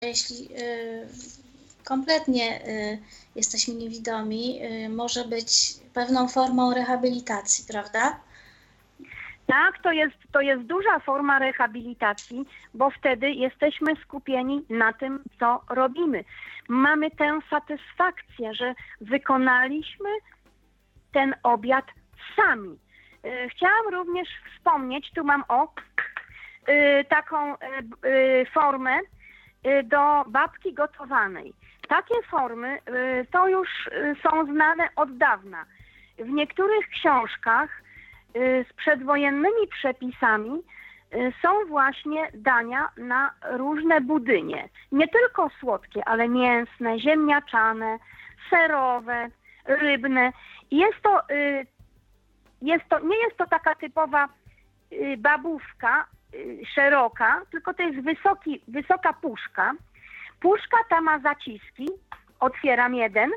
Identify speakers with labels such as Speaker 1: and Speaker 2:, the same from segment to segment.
Speaker 1: jeśli kompletnie jesteśmy niewidomi, może być pewną formą rehabilitacji, prawda?
Speaker 2: Tak, to jest duża forma rehabilitacji, bo wtedy jesteśmy skupieni na tym, co robimy. Mamy tę satysfakcję, że wykonaliśmy ten obiad sami. Chciałam również wspomnieć, tu mam taką formę do babki gotowanej. Takie formy to już są znane od dawna. W niektórych książkach z przedwojennymi przepisami są właśnie dania na różne budynie. Nie tylko słodkie, ale mięsne, ziemniaczane, serowe, rybne. Nie jest to taka typowa babówka szeroka, tylko to jest wysoka puszka. Puszka ta ma zaciski. Otwieram jeden,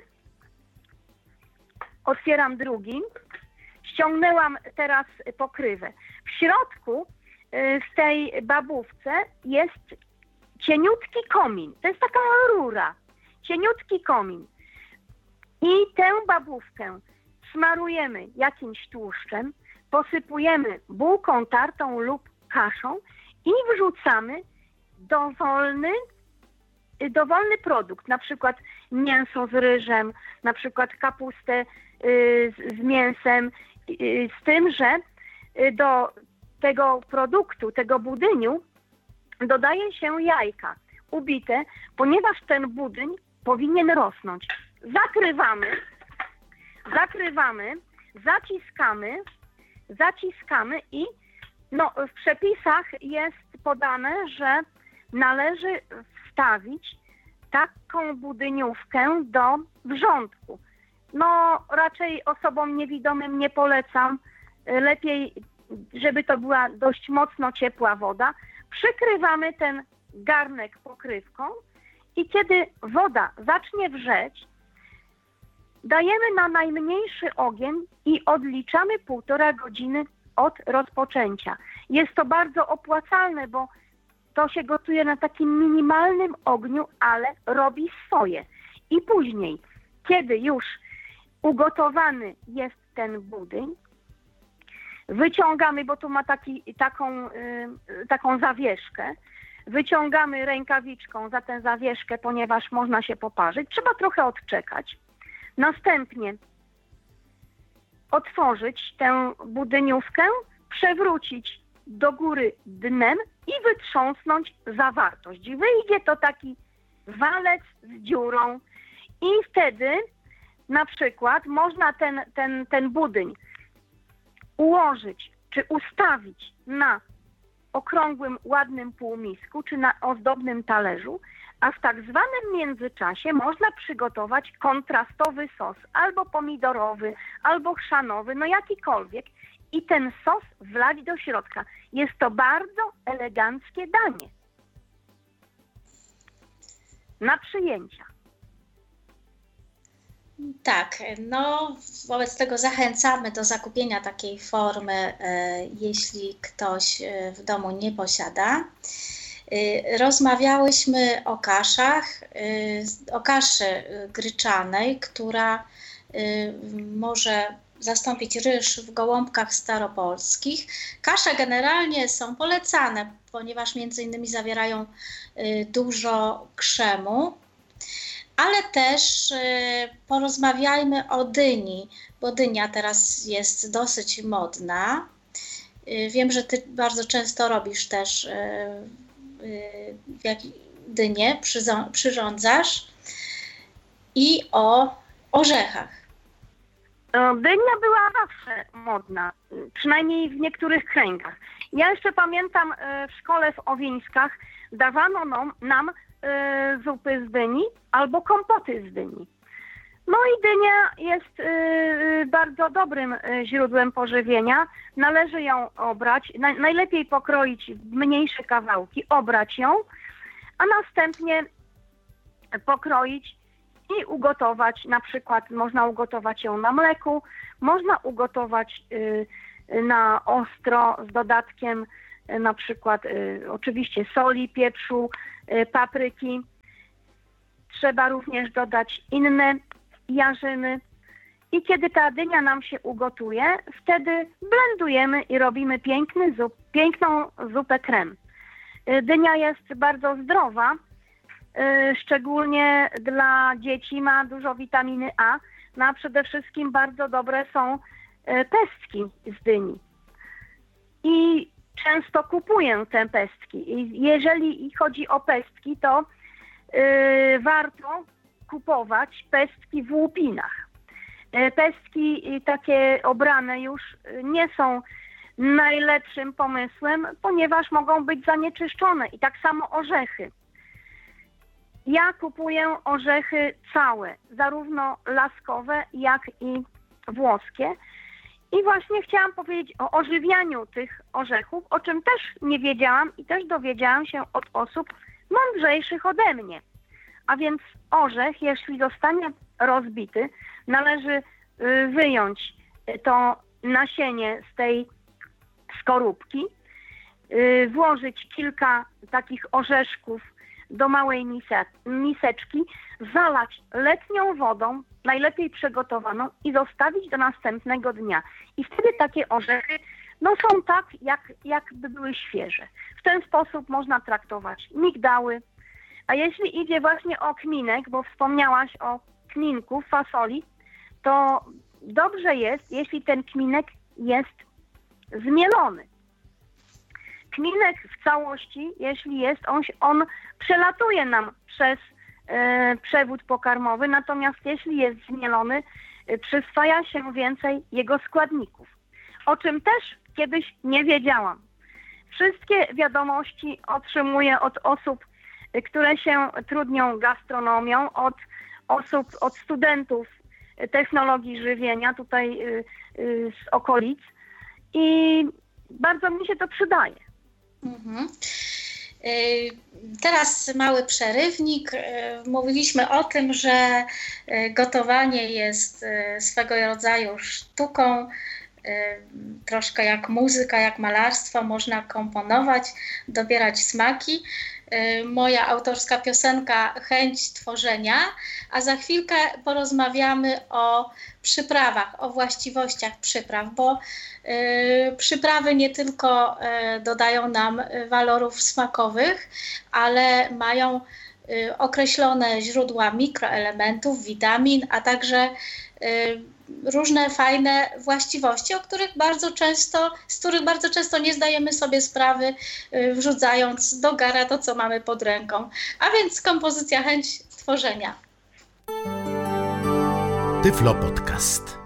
Speaker 2: otwieram drugi. Ściągnęłam teraz pokrywę. W środku w tej babówce jest cieniutki komin. To jest taka rura. Cieniutki komin. I tę babówkę smarujemy jakimś tłuszczem, posypujemy bułką tartą lub kaszą i wrzucamy dowolny produkt, na przykład mięso z ryżem, na przykład kapustę z mięsem, z tym, że do tego produktu, tego budyniu dodaje się jajka ubite, ponieważ ten budyń powinien rosnąć. Zakrywamy, zaciskamy i w przepisach jest podane, że należy wstawić taką budyniówkę do wrzątku. Raczej osobom niewidomym nie polecam. Lepiej, żeby to była dość mocno ciepła woda. Przykrywamy ten garnek pokrywką i kiedy woda zacznie wrzeć, dajemy na najmniejszy ogień i odliczamy 1,5 godziny od rozpoczęcia. Jest to bardzo opłacalne, bo to się gotuje na takim minimalnym ogniu, ale robi swoje. I później, kiedy już ugotowany jest ten budyń, wyciągamy, bo tu ma taką zawieszkę, wyciągamy rękawiczką za tę zawieszkę, ponieważ można się poparzyć. Trzeba trochę odczekać. Następnie otworzyć tę budyniówkę, przewrócić do góry dnem i wytrząsnąć zawartość. Wyjdzie to taki walec z dziurą i wtedy na przykład można ten budyń ułożyć czy ustawić na okrągłym, ładnym półmisku czy na ozdobnym talerzu, a w tak zwanym międzyczasie można przygotować kontrastowy sos, albo pomidorowy, albo chrzanowy, jakikolwiek, i ten sos wlać do środka. Jest to bardzo eleganckie danie na przyjęcia.
Speaker 1: Tak, wobec tego zachęcamy do zakupienia takiej formy, jeśli ktoś w domu nie posiada. Rozmawiałyśmy o kaszach, o kaszy gryczanej, która może zastąpić ryż w gołąbkach staropolskich. Kasze generalnie są polecane, ponieważ między innymi zawierają dużo krzemu, ale też porozmawiajmy o dyni, bo dynia teraz jest dosyć modna. Wiem, że Ty bardzo często robisz też dynię, przyrządzasz, i o orzechach.
Speaker 2: Dynia była zawsze modna, przynajmniej w niektórych kręgach. Ja jeszcze pamiętam, w szkole w Owińskach dawano nam zupy z dyni albo kompoty z dyni. I dynia jest bardzo dobrym źródłem pożywienia. Należy ją obrać, najlepiej pokroić w mniejsze kawałki, obrać ją, a następnie pokroić i ugotować. Na przykład można ugotować ją na mleku, można ugotować na ostro z dodatkiem na przykład oczywiście soli, pieprzu, papryki. trzeba również dodać inne jarzyny. I kiedy ta dynia nam się ugotuje, wtedy blendujemy i robimy piękną zupę krem. Dynia jest bardzo zdrowa, szczególnie dla dzieci, ma dużo witaminy A, no a przede wszystkim bardzo dobre są pestki z dyni. I często kupuję te pestki. I jeżeli chodzi o pestki, to warto kupować pestki w łupinach. Pestki takie obrane już nie są najlepszym pomysłem, ponieważ mogą być zanieczyszczone. I tak samo orzechy. Ja kupuję orzechy całe, zarówno laskowe, jak i włoskie. I właśnie chciałam powiedzieć o ożywianiu tych orzechów, o czym też nie wiedziałam i też dowiedziałam się od osób mądrzejszych ode mnie. A więc orzech, jeśli zostanie rozbity, należy wyjąć to nasienie z tej skorupki, włożyć kilka takich orzeszków do małej miseczki, zalać letnią wodą, najlepiej przygotowaną i zostawić do następnego dnia. I wtedy takie orzechy są tak, jakby były świeże. W ten sposób można traktować migdały. A jeśli idzie właśnie o kminek, bo wspomniałaś o kminku w fasoli, to dobrze jest, jeśli ten kminek jest zmielony. Kminek w całości, jeśli jest, on przelatuje nam przez przewód pokarmowy, natomiast jeśli jest zmielony, przyswaja się więcej jego składników. O czym też kiedyś nie wiedziałam. Wszystkie wiadomości otrzymuję od osób, które się trudnią gastronomią, od studentów technologii żywienia tutaj z okolic i bardzo mi się to przydaje.
Speaker 1: Mhm. Teraz mały przerywnik. Mówiliśmy o tym, że gotowanie jest swego rodzaju sztuką, troszkę jak muzyka, jak malarstwo, można komponować, dobierać smaki. Moja autorska piosenka Chęć tworzenia, a za chwilkę porozmawiamy o przyprawach, o właściwościach przypraw, bo przyprawy nie tylko dodają nam walorów smakowych, ale mają określone źródła mikroelementów, witamin, a także różne fajne właściwości, z których bardzo często nie zdajemy sobie sprawy, wrzucając do gara to, co mamy pod ręką. A więc kompozycja Chęć tworzenia.
Speaker 3: Tyflo Podcast.